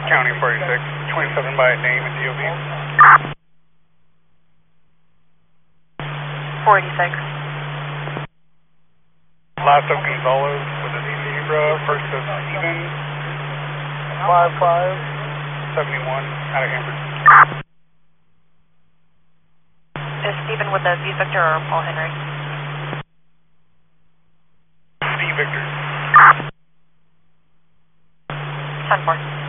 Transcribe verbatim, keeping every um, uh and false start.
County forty-six, twenty-seven by name and D O B. four eighty-six. Last of Gonzalez with a Zebra, first of Steven, five five. seventy-one, out of Hanford. Is Stephen with the V Victor or Paul Henry? V Victor. ten four.